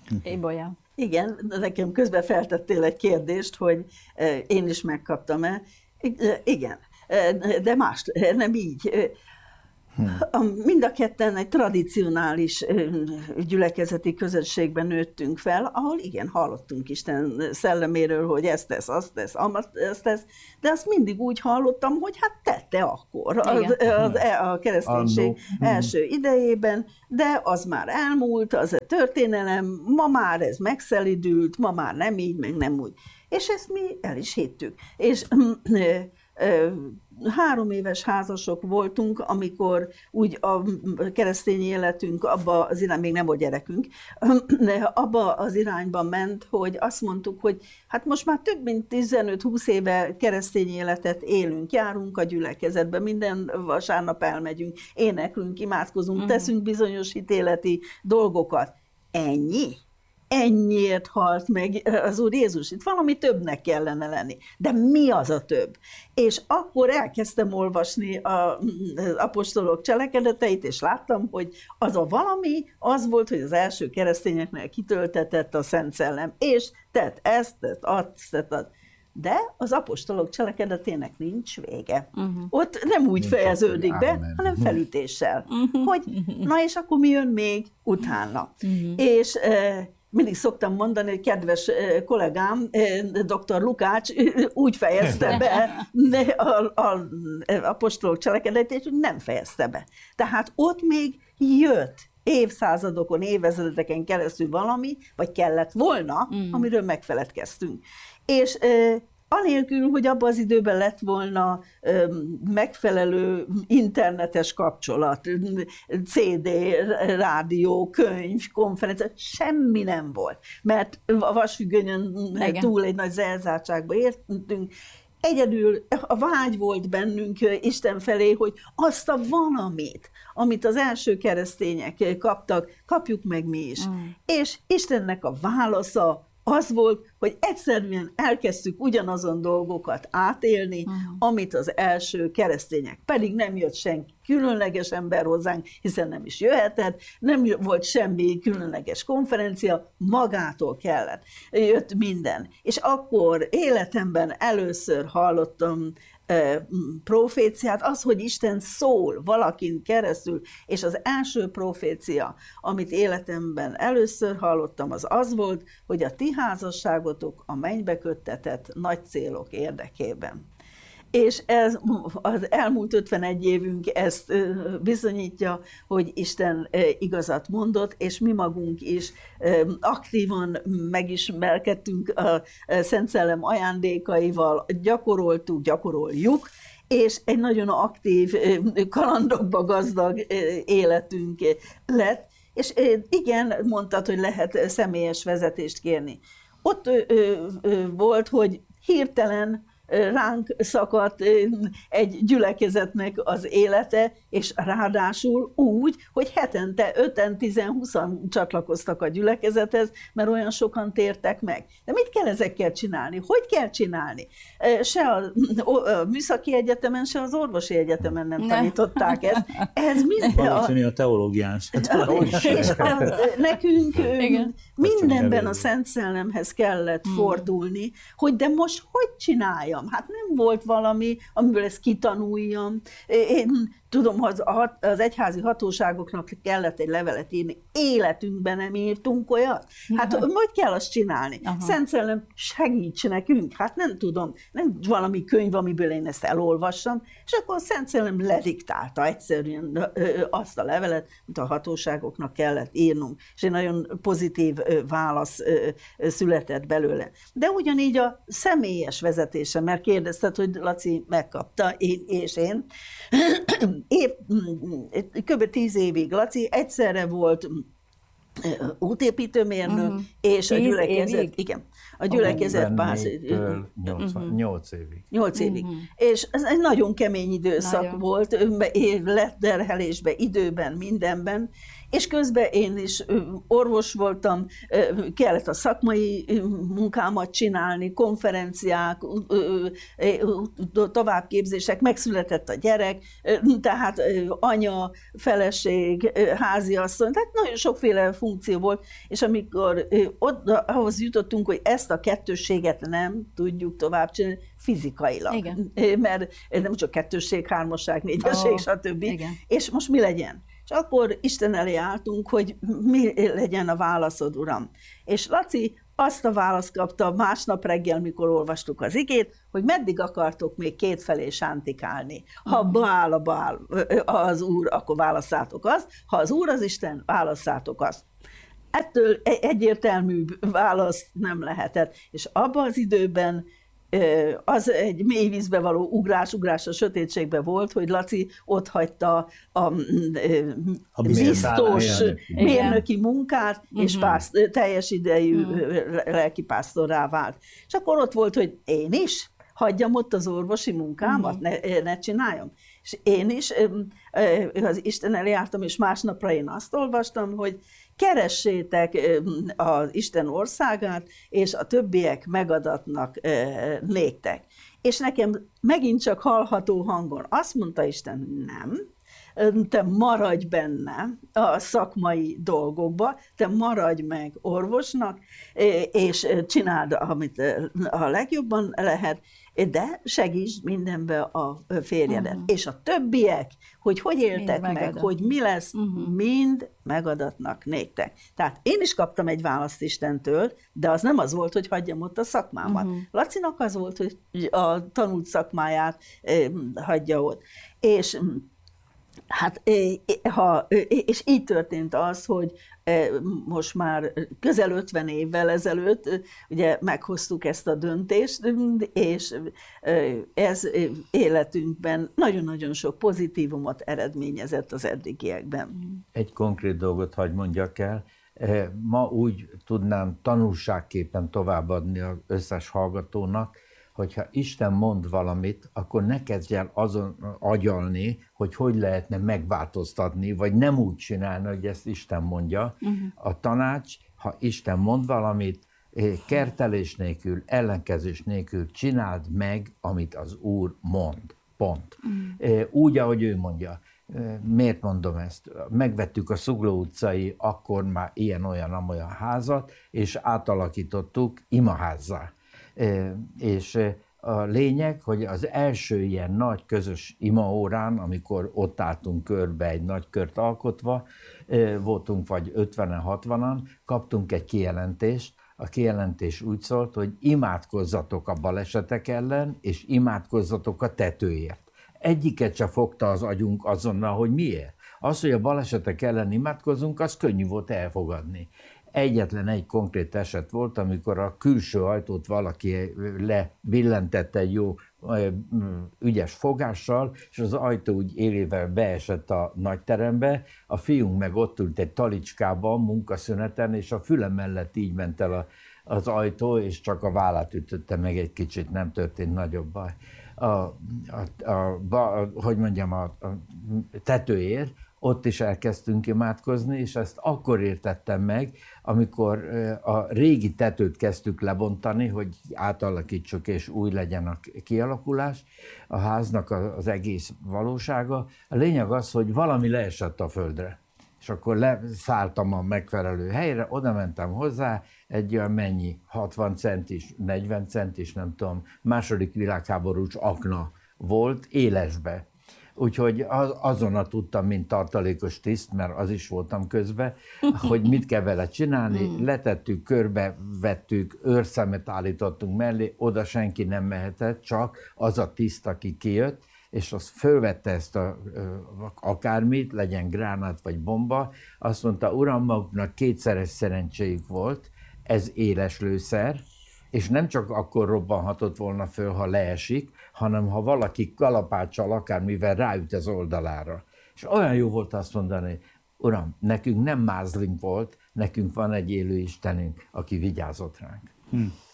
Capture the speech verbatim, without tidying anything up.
Ébolya. Igen, nekem közben feltettél egy kérdést, hogy én is megkaptam-e. Igen, de más, nem így. A, mind a ketten egy tradicionális gyülekezeti közösségben nőttünk fel, ahol igen, hallottunk Isten szelleméről, hogy ezt tesz, azt tesz, azt tesz, de azt mindig úgy hallottam, hogy hát tette akkor az, az, a kereszténység első idejében, de az már elmúlt, az a történelem, ma már ez megszelidült, ma már nem így, meg nem úgy. És ezt mi el is hittük. És három éves házasok voltunk, amikor úgy a keresztény életünk abba az irány, még nem volt gyerekünk, abba az irányba ment, hogy azt mondtuk, hogy hát most már több mint tizenöt-húsz éve keresztény életet élünk, járunk a gyülekezetbe, minden vasárnap elmegyünk, éneklünk, imádkozunk, teszünk bizonyos hitéleti dolgokat. Ennyi? Ennyiért halt meg az Úr Jézus. Itt valami többnek kellene lenni. De mi az a több? És akkor elkezdtem olvasni az apostolok cselekedeteit, és láttam, hogy az a valami az volt, hogy az első keresztényeknél kitöltetett a Szent Szellem, és tett ezt, tett azt, tett azt. De az apostolok cselekedetének nincs vége. Uh-huh. Ott nem úgy nincs fejeződik be, amen. Hanem felütéssel. Uh-huh. Hogy na és akkor mi jön még utána? Uh-huh. És mindig szoktam mondani, hogy kedves kollégám, dr. Lukács úgy fejezte be az apostolok cselekedetét, hogy nem fejezte be. Tehát ott még jött évszázadokon, évezredeken keresztül valami, vagy kellett volna, mm. amiről megfeledkeztünk. És anélkül, hogy abban az időben lett volna megfelelő internetes kapcsolat, cé dé, rádió, könyv, konferencia, semmi nem volt. Mert a vasfüggönyön túl egy nagy zelzátságba értünk. Egyedül a vágy volt bennünk Isten felé, hogy azt a valamit, amit az első keresztények kaptak, kapjuk meg mi is. Mm. És Istennek a válasza az volt, hogy egyszerűen elkezdtük ugyanazon dolgokat átélni, uh-huh. amit az első keresztények. Pedig nem jött senki különleges ember hozzánk, hiszen nem is jöhetett, nem volt semmi különleges konferencia, magától kellett. Jött minden. És akkor életemben először hallottam proféciát, az, hogy Isten szól valakin keresztül, és az első profécia, amit életemben először hallottam, az az volt, hogy a ti házasságotok a mennybe köttetett nagy célok érdekében. És ez, az elmúlt ötvenegy évünk ezt bizonyítja, hogy Isten igazat mondott, és mi magunk is aktívan megismerkedtünk a Szent Szellem ajándékaival, gyakoroltuk, gyakoroljuk, és egy nagyon aktív, kalandokba gazdag életünk lett. És igen, mondtad, hogy lehet személyes vezetést kérni. Ott volt, hogy hirtelen ránk szakadt egy gyülekezetnek az élete, és ráadásul úgy, hogy hetente öten, tizen, húszan csatlakoztak a gyülekezethez, mert olyan sokan tértek meg. De mit kell ezekkel csinálni? Hogy kell csinálni? Se a, a műszaki egyetemen, se az orvosi egyetemen nem tanították ezt. Ez mind valószínű a teológián se. És a, nekünk igen. mindenben a Szent Szellemhez kellett hmm. fordulni, hogy de most hogy csináljam? Hát nem volt valami, amiből ezt kitanuljam. Én tudom, az, az egyházi hatóságoknak kellett egy levelet írni. Életünkben nem írtunk olyat. Hát hogy kell azt csinálni? Aha. Szent Szellem, segíts nekünk. Hát nem tudom, nem valami könyv, amiből én ezt elolvassam. És akkor a Szent Szellem lediktálta egyszerűen azt a levelet, amit a hatóságoknak kellett írnunk. És egy nagyon pozitív válasz született belőle. De ugyanígy a személyes vezetése, mert kérdezted, hogy Laci megkapta, én és én. Épp, kb. tíz évig Laci egyszerre volt útépítőmérnök, uh-huh. és a gyülekezet, igen, a gyülekezet pár nyolc évig. nyolc évig. Uh-huh. És ez egy nagyon kemény időszak nagyon. volt, letterhelésben, időben, mindenben, És közben én is orvos voltam, kellett a szakmai munkámat csinálni, konferenciák, továbbképzések, megszületett a gyerek, tehát anya, feleség, háziasszony, tehát nagyon sokféle funkció volt, és amikor oda, ahhoz jutottunk, hogy ezt a kettősséget nem tudjuk tovább csinálni, fizikailag. Igen. Mert nem csak kettősség, hármasság, négyesség, oh, stb. Igen. És most mi legyen? És akkor Isten elé álltunk, hogy mi legyen a válaszod, Uram. És Laci azt a választ kapta másnap reggel, mikor olvastuk az igét, hogy meddig akartok még kétfelé sántikálni. Ha Baál a Baál az Úr, akkor válasszátok azt, ha az Úr az Isten, válasszátok azt. Ettől egyértelműbb válasz nem lehetett. És abban az időben az egy mély vízbe való ugrás, ugrás a sötétségbe volt, hogy Laci ott hagyta a, a biztos mérnöki munkát, uh-huh. és pász, teljes idejű uh-huh. lelkipásztorrá vált. És akkor ott volt, hogy én is hagyjam ott az orvosi munkámat, uh-huh. ne, ne csináljam. És én is az Isten elé jártam, és másnapra én azt olvastam, hogy keressétek az Isten országát, és a többiek megadatnak néktek. És nekem megint csak hallható hangon azt mondta Isten, nem, te maradj benne a szakmai dolgokba, te maradj meg orvosnak, és csináld, amit a legjobban lehet, de segíts mindenbe a férjedet. Uh-huh. És a többiek, hogy hogy éltek mind meg, megadat. Hogy mi lesz, uh-huh. mind megadatnak néktek. Tehát én is kaptam egy választ Istentől, de az nem az volt, hogy hagyjam ott a szakmámat. Uh-huh. Lacinak az volt, hogy a tanult szakmáját eh, hagyja ott. És hát, ha, és így történt az, hogy most már közel ötven évvel ezelőtt ugye meghoztuk ezt a döntést, és ez életünkben nagyon-nagyon sok pozitívumot eredményezett az eddigiekben. Egy konkrét dolgot hadd mondjak el. Ma úgy tudnám tanulságképpen továbbadni az összes hallgatónak, hogyha Isten mond valamit, akkor ne kezdj el azon agyalni, hogy hogy lehetne megváltoztatni, vagy nem úgy csinálni, hogy ezt Isten mondja. Uh-huh. A tanács, ha Isten mond valamit, kertelés nélkül, ellenkezés nélkül csináld meg, amit az Úr mond. Pont. Uh-huh. Úgy, ahogy ő mondja. Miért mondom ezt? Megvettük a Zugló utcai, akkor már ilyen-olyan-amolyan házat, és átalakítottuk imaházzá. És a lényeg, hogy az első ilyen nagy közös imaórán, amikor ott álltunk körbe egy nagy kört alkotva, voltunk vagy ötvenen, hatvanan, kaptunk egy kijelentést. A kijelentés úgy szólt, hogy imádkozzatok a balesetek ellen, és imádkozzatok a tetőért. Egyiket se fogta az agyunk azonnal, hogy miért. Az, hogy a balesetek ellen imádkozunk, az könnyű volt elfogadni. Egyetlen egy konkrét eset volt, amikor a külső ajtót valaki lebillentette egy jó ügyes fogással, és az ajtó úgy élével beesett a nagyterembe, a fiunk meg ott ült egy talicskában, munkaszüneten, és a füle mellett így ment el a, az ajtó, és csak a vállát ütötte meg egy kicsit, nem történt nagyobb baj. A, a, a, a, hogy mondjam, a, a tetőért, ott is elkezdtünk imádkozni, és ezt akkor értettem meg, amikor a régi tetőt kezdtük lebontani, hogy átalakítsuk és új legyen a kialakulás, a háznak az egész valósága. A lényeg az, hogy valami leesett a földre. És akkor leszálltam a megfelelő helyre, oda mentem hozzá, egy olyan mennyi, hatvan centis, negyven centis, nem tudom, második világháborús akna volt élesbe. Úgyhogy az, azonnal tudtam, mint tartalékos tiszt, mert az is voltam közben, hogy mit kell vele csinálni. Letettük, körbevettük, őrszemet állítottunk mellé, oda senki nem mehetett, csak az a tiszt, aki kijött, és az fölvette ezt a, akármit, legyen gránát vagy bomba, azt mondta, uram, maguknak kétszeres szerencséjük volt, ez éles lőszer, és nem csak akkor robbanhatott volna föl, ha leesik, hanem ha valaki kalapáccsal akármivel ráüt az oldalára. És olyan jó volt azt mondani, uram, nekünk nem mázlink volt, nekünk van egy élő Istenünk, aki vigyázott ránk. Hm.